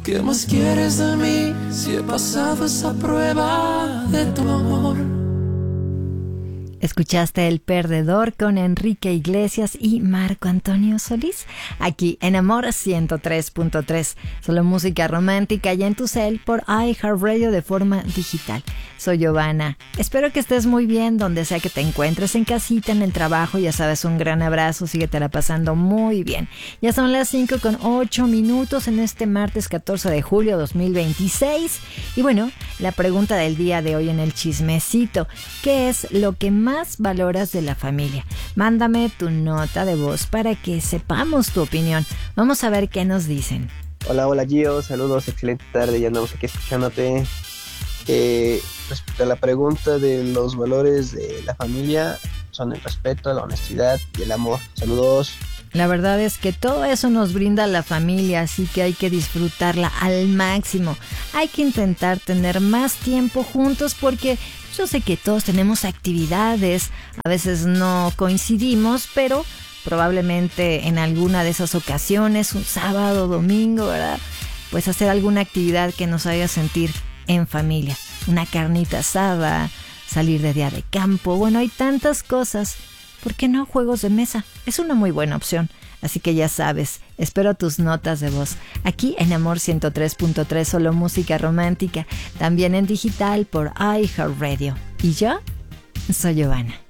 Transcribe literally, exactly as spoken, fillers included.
¿Qué más quieres de mí si he pasado esa prueba de tu amor? Escuchaste El Perdedor con Enrique Iglesias y Marco Antonio Solís, aquí en Amor ciento tres punto tres, solo música romántica y en tu cel por iHeartRadio de forma digital. Soy Giovanna, espero que estés muy bien donde sea que te encuentres, en casita, en el trabajo, ya sabes, un gran abrazo, síguetela pasando muy bien. Ya son las cinco con ocho minutos en este martes catorce de julio dos mil veintiséis y bueno, la pregunta del día de hoy en el chismecito, ¿qué es lo que más valoras de la familia? Mándame tu nota de voz para que sepamos tu opinión. Vamos a ver qué nos dicen. Hola, hola Gio, saludos, excelente tarde, ya andamos aquí escuchándote. Eh, respecto a la pregunta de los valores de la familia, son el respeto, la honestidad y el amor. Saludos. La verdad es que todo eso nos brinda la familia, así que hay que disfrutarla al máximo. Hay que intentar tener más tiempo juntos porque yo sé que todos tenemos actividades, a veces no coincidimos, pero probablemente en alguna de esas ocasiones, un sábado, domingo, ¿verdad? Pues hacer alguna actividad que nos haga sentir en familia. Una carnita asada, salir de día de campo, bueno, hay tantas cosas. ¿Por qué no juegos de mesa? Es una muy buena opción. Así que ya sabes, espero tus notas de voz. Aquí en Amor ciento tres punto tres, solo música romántica. También en digital por iHeartRadio. Y yo soy Giovanna.